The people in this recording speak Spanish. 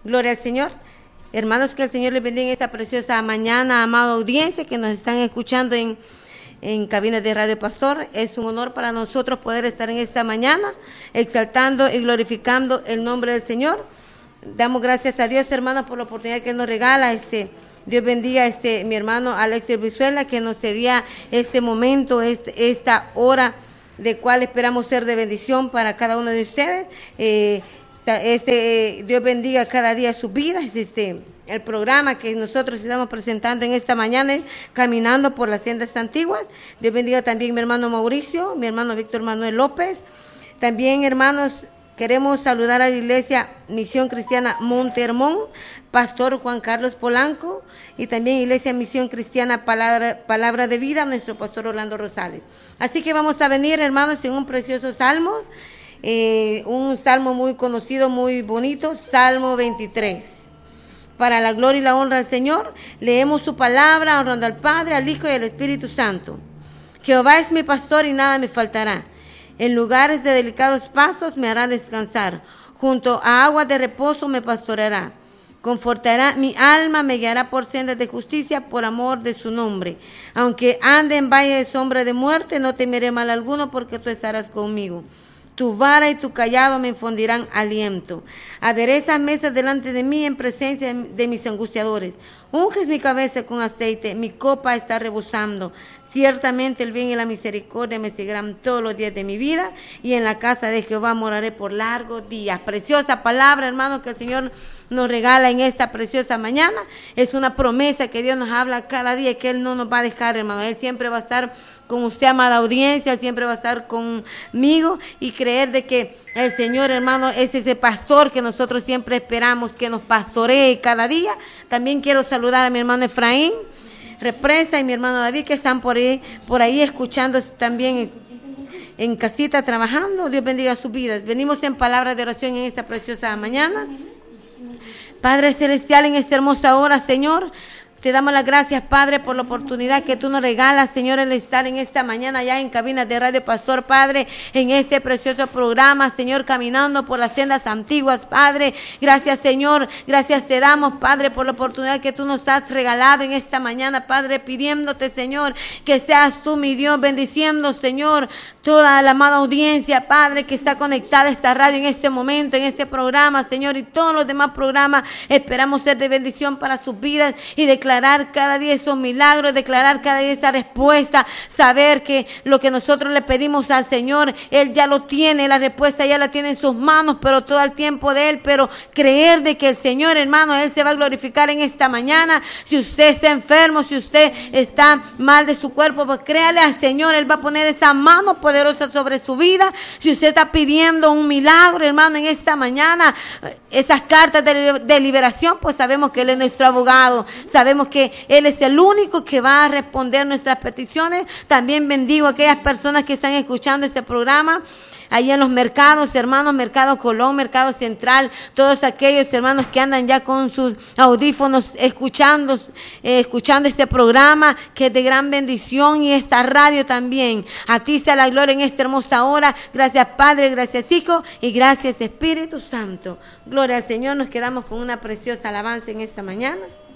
Gloria al Señor. Hermanos, que el Señor les bendiga en esta preciosa mañana, amada audiencia que nos están escuchando en cabinas de Radio Pastor. Es un honor para nosotros poder estar en esta mañana exaltando y glorificando el nombre del Señor. Damos gracias a Dios, hermanos, por la oportunidad que nos regala. Dios bendiga a mi hermano Alexis Brizuela, que nos cedía este momento, esta hora, de cual esperamos ser de bendición para cada uno de ustedes. Dios bendiga cada día sus vidas. El programa que nosotros estamos presentando en esta mañana es Caminando por las Sendas Antiguas. Dios bendiga también mi hermano Mauricio, mi hermano Víctor Manuel López. También, hermanos, queremos saludar a la Iglesia Misión Cristiana Monte Hermón, Pastor Juan Carlos Polanco, y también Iglesia Misión Cristiana Palabra de Vida, nuestro Pastor Orlando Rosales. Así que vamos a venir, hermanos, en un precioso salmo, un salmo muy conocido, muy bonito, Salmo 23. Para la gloria y la honra del Señor, leemos su palabra, honrando al Padre, al Hijo y al Espíritu Santo. Jehová es mi pastor y nada me faltará. En lugares de delicados pastos me hará descansar. Junto a aguas de reposo me pastoreará. Confortará mi alma, me guiará por sendas de justicia por amor de su nombre. Aunque ande en valle de sombra de muerte, no temeré mal alguno, porque tú estarás conmigo. Tu vara y tu callado me infundirán aliento. Aderezas mesas delante de mí en presencia de mis angustiadores. Unges mi cabeza con aceite, mi copa está rebosando. Ciertamente el bien y la misericordia me seguirán todos los días de mi vida, y en la casa de Jehová moraré por largos días. Preciosa palabra, hermano, que el Señor nos regala en esta preciosa mañana. Es una promesa que Dios nos habla cada día, que Él no nos va a dejar, hermano. Él siempre va a estar con usted, amada audiencia, Él siempre va a estar conmigo, y creer de que el Señor, hermano, es ese pastor que nosotros siempre esperamos que nos pastoree cada día. También quiero saludar a mi hermano Efraín Represa y mi hermano David, que están por ahí escuchando también en casita trabajando. Dios bendiga sus vidas. Venimos en palabra de oración en esta preciosa mañana. Padre Celestial, en esta hermosa hora, Señor, te damos las gracias, Padre, por la oportunidad que tú nos regalas, Señor, el estar en esta mañana ya en cabinas de Radio Pastor, Padre, en este precioso programa, Señor, caminando por las sendas antiguas, Padre. Gracias, Señor, gracias te damos, Padre, por la oportunidad que tú nos has regalado en esta mañana, Padre, pidiéndote, Señor, que seas tú, mi Dios, bendiciendo, Señor, toda la amada audiencia, Padre, que está conectada a esta radio en este momento, en este programa, Señor, y todos los demás programas. Esperamos ser de bendición para sus vidas y declarar cada día esos milagros, declarar cada día esa respuesta, saber que lo que nosotros le pedimos al Señor, Él ya lo tiene, la respuesta ya la tiene en sus manos, pero todo el tiempo de Él, pero creer de que el Señor, hermano, Él se va a glorificar en esta mañana. Si usted está enfermo, si usted está mal de su cuerpo, pues créale al Señor, Él va a poner esa mano poderosa sobre su vida. Si usted está pidiendo un milagro, hermano, en esta mañana, esas cartas de liberación, pues sabemos que Él es nuestro abogado, sabemos que Él es el único que va a responder nuestras peticiones. También bendigo a aquellas personas que están escuchando este programa allí en los mercados, hermanos, Mercado Colón, Mercado Central, todos aquellos hermanos que andan ya con sus audífonos escuchando este programa, que es de gran bendición, y esta radio también. A ti sea la gloria en esta hermosa hora. Gracias, Padre, gracias, Hijo, y gracias, Espíritu Santo. Gloria al Señor. Nos quedamos con una preciosa alabanza en esta mañana.